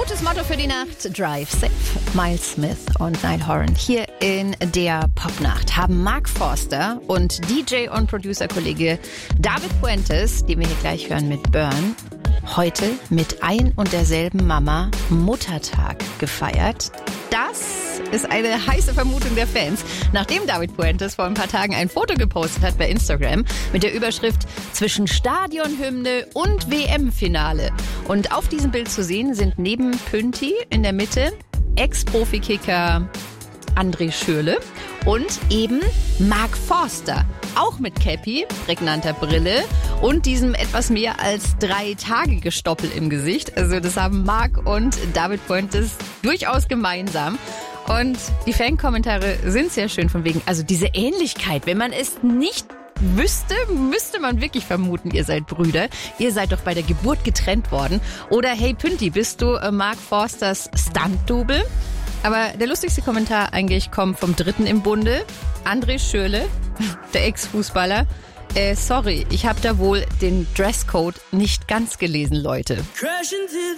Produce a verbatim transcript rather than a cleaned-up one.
Gutes Motto für die Nacht. Drive safe. Miles Smith und Niall Horan hier in der Popnacht haben Mark Forster und D J und Producer-Kollege David Fuentes, den wir hier gleich hören mit Burn, heute mit ein und derselben Mama Muttertag gefeiert. Das ist eine heiße Vermutung der Fans, nachdem David Fuentes vor ein paar Tagen ein Foto gepostet hat bei Instagram mit der Überschrift zwischen Stadionhymne und W M-Finale. Und auf diesem Bild zu sehen sind neben Pünti in der Mitte Ex-Profi-Kicker André Schürrle und eben Mark Forster, auch mit Cappy, prägnanter Brille und diesem etwas mehr als drei Tage Gestoppel im Gesicht. Also das haben Mark und David Fuentes durchaus gemeinsam. Und die Fan-Kommentare sind sehr schön von wegen, also diese Ähnlichkeit, wenn man es nicht wüsste, müsste man wirklich vermuten, ihr seid Brüder. Ihr seid doch bei der Geburt getrennt worden. Oder hey Pünti, bist du äh, Mark Forsters Stunt-Double? Aber der lustigste Kommentar eigentlich kommt vom Dritten im Bunde, André Schürrle, der Ex-Fußballer. Äh, sorry, ich habe da wohl den Dresscode nicht ganz gelesen, Leute.